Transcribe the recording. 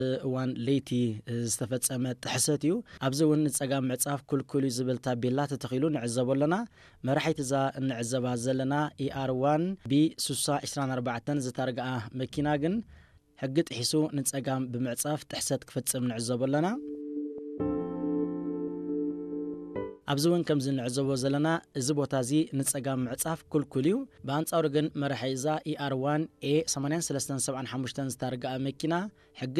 እዋን ለይቲ ዝተፈጸመ ጥሕሰትዩ ኣብዘውን ጸጋም መጻፍ ኩልኩል ዝብል ታቤላ ተተኺሉ ንዕዘበለና መራሒት እዛ እንዕዘባ ዘለና ER1 B624 ዝታርግኣ መኪና ግን ሕጊ ጥሒሱ ንጸጋም ብምዕጻፍ ጥሕሰት ክፈጽም ንዕዘበለና ኣብዘውን ከም ዝንዕዘቦ ዘለና እዚ ቦታ እዚ ንጸጋም ምዕጻፍ ኩልኩልዩ በአንጻሩ ግን መራሒት እዛ ER1 A8375 ዝታርግኣ መኪና ሕጊ